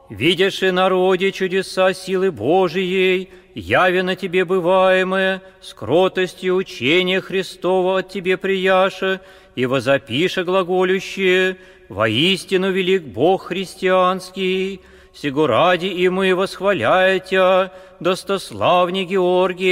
Видишь и народе чудеса силы Божией, явено тебе бываемое, с кротостью учения Христова от тебе прияша, и возопиша глаголющее: воистину велик Бог христианский, сего ради и мы, восхваляя Тя, достославный Георгий,